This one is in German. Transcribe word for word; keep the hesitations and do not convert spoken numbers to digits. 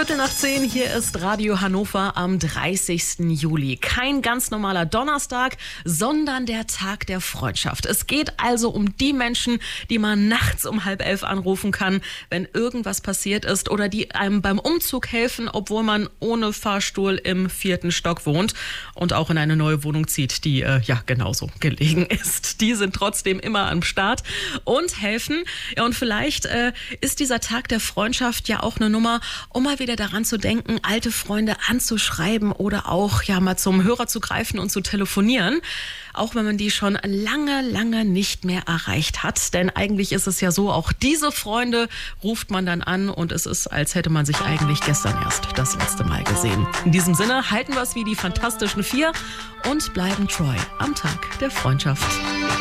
Viertel nach zehn, hier ist Radio Hannover am dreißigsten Juli. Kein ganz normaler Donnerstag, sondern der Tag der Freundschaft. Es geht also um die Menschen, die man nachts um halb elf anrufen kann, wenn irgendwas passiert ist oder die einem beim Umzug helfen, obwohl man ohne Fahrstuhl im vierten Stock wohnt und auch in eine neue Wohnung zieht, die äh, ja genauso gelegen ist. Die sind trotzdem immer am Start und helfen. Ja, und vielleicht äh, ist dieser Tag der Freundschaft ja auch eine Nummer, um mal wieder daran zu denken, alte Freunde anzuschreiben oder auch ja mal zum Hörer zu greifen und zu telefonieren, auch wenn man die schon lange, lange nicht mehr erreicht hat. Denn eigentlich ist es ja so, auch diese Freunde ruft man dann an und es ist, als hätte man sich eigentlich gestern erst das letzte Mal gesehen. In diesem Sinne halten wir es wie die Fantastischen Vier und bleiben treu am Tag der Freundschaft.